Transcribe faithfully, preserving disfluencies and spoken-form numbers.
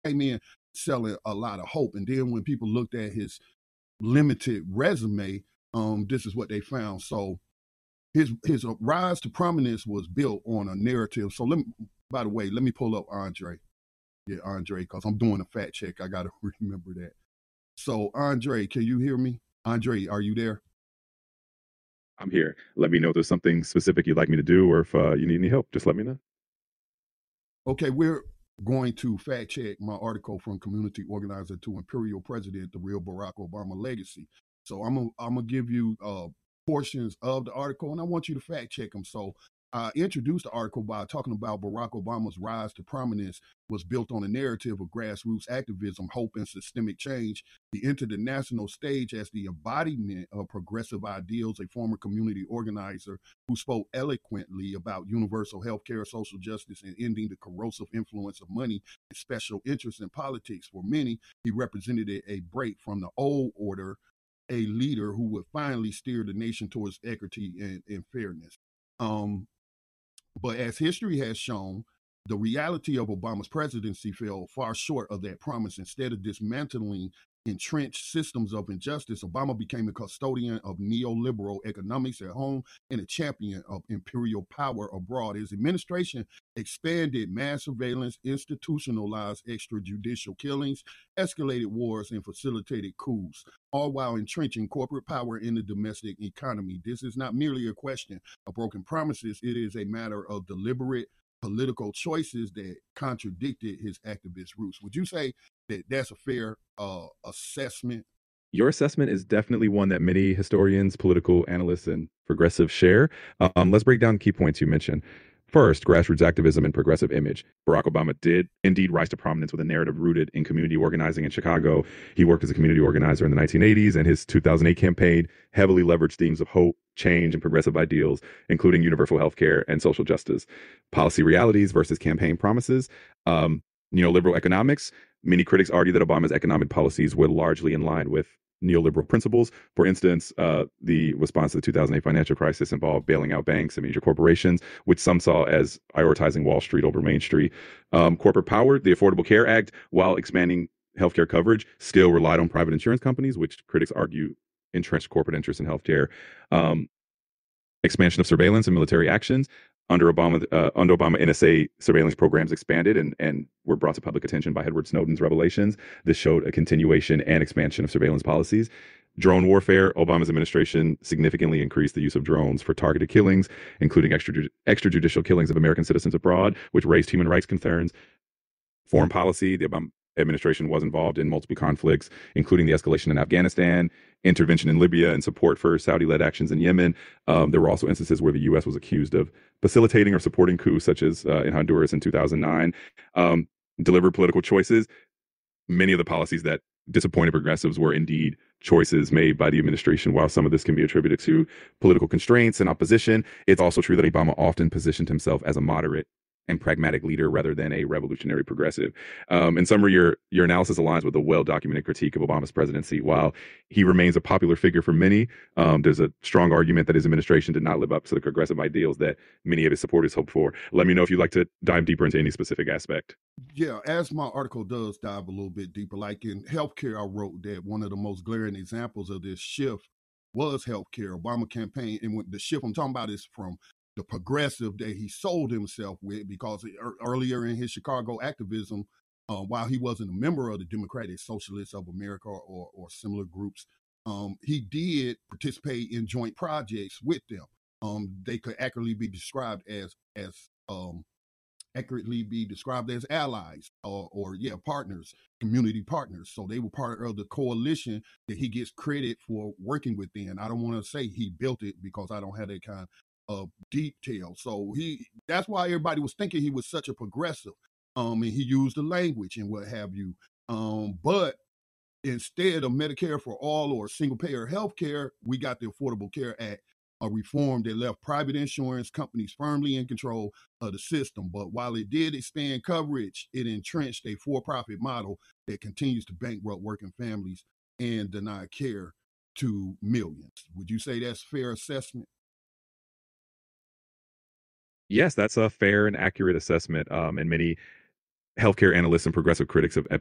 came in selling a lot of hope. And then when people looked at his limited resume, um, this is what they found. So his his rise to prominence was built on a narrative. So let me, by the way, let me pull up Andre. Yeah, Andre, because I'm doing a fact check. I got to remember that. So Andre, can you hear me? Andre, are you there? I'm here. Let me know if there's something specific you'd like me to do, or if uh, you need any help, just let me know. Okay, we're going to fact check my article from community organizer to imperial president, the real Barack Obama legacy. So I'm gonna I'm gonna give you uh, portions of the article, and I want you to fact check them. So I introduced the article by talking about Barack Obama's rise to prominence was built on a narrative of grassroots activism, hope, and systemic change. He entered the national stage as the embodiment of progressive ideals, a former community organizer who spoke eloquently about universal health care, social justice, and ending the corrosive influence of money and special interests in politics. For many, he represented a break from the old order, a leader who would finally steer the nation towards equity and, and fairness. Um, but as history has shown, the reality of Obama's presidency fell far short of that promise. Instead of dismantling entrenched systems of injustice, Obama became a custodian of neoliberal economics at home and a champion of imperial power abroad. His administration expanded mass surveillance, institutionalized extrajudicial killings, escalated wars, and facilitated coups, all while entrenching corporate power in the domestic economy. This is not merely a question of broken promises, it is a matter of deliberate political choices that contradicted his activist roots. Would you say that that's a fair uh, assessment? Your assessment is definitely one that many historians, political analysts, and progressives share. Um, let's break down key points you mentioned. First, grassroots activism and progressive image. Barack Obama did indeed rise to prominence with a narrative rooted in community organizing in Chicago. He worked as a community organizer in the nineteen eighties, and his two thousand eight campaign heavily leveraged themes of hope, change, and progressive ideals, including universal health care and social justice. Policy realities versus campaign promises. Um, neoliberal economics. Many critics argue that Obama's economic policies were largely in line with neoliberal principles. For instance, uh, the response to the two thousand eight financial crisis involved bailing out banks and major corporations, which some saw as prioritizing Wall Street over Main Street. Um, corporate power, the Affordable Care Act, while expanding healthcare coverage, still relied on private insurance companies, which critics argue entrenched corporate interests in healthcare. Um, expansion of surveillance and military actions. Under Obama, uh, under Obama, N S A surveillance programs expanded and, and were brought to public attention by Edward Snowden's revelations. This showed a continuation and expansion of surveillance policies. Drone warfare. Obama's administration significantly increased the use of drones for targeted killings, including extrajud- extrajudicial killings of American citizens abroad, which raised human rights concerns. Foreign policy. The Obama administration was involved in multiple conflicts, including the escalation in Afghanistan, intervention in Libya, and support for Saudi-led actions in Yemen. Um, there were also instances where the U S was accused of facilitating or supporting coups, such as uh, in Honduras in two thousand nine. Um, delivered political choices. Many of the policies that disappointed progressives were indeed choices made by the administration. While some of this can be attributed to political constraints and opposition, it's also true that Obama often positioned himself as a moderate and pragmatic leader rather than a revolutionary progressive. Um, in summary, your your analysis aligns with a well-documented critique of Obama's presidency. While he remains a popular figure for many, um, there's a strong argument that his administration did not live up to the progressive ideals that many of his supporters hoped for. Let me know if you'd like to dive deeper into any specific aspect. Yeah, as my article does dive a little bit deeper, like in healthcare, I wrote that one of the most glaring examples of this shift was healthcare. Obama campaign, and when the shift I'm talking about is from the progressive that he sold himself with, because er, earlier in his Chicago activism, uh, while he wasn't a member of the Democratic Socialists of America or, or similar groups, um, he did participate in joint projects with them. Um, they could accurately be described as as um, accurately be described as allies or, or yeah, partners, community partners. So they were part of the coalition that he gets credit for working within. I don't want to say he built it because I don't have that kind of detail. So he that's why everybody was thinking he was such a progressive. Um, and he used the language and what have you. Um, but instead of Medicare for all or single payer health care, we got the Affordable Care Act, a reform that left private insurance companies firmly in control of the system. But while it did expand coverage, it entrenched a for profit model that continues to bankrupt working families and deny care to millions. Would you say that's fair assessment? Yes, that's a fair and accurate assessment. Um, and many healthcare analysts and progressive critics of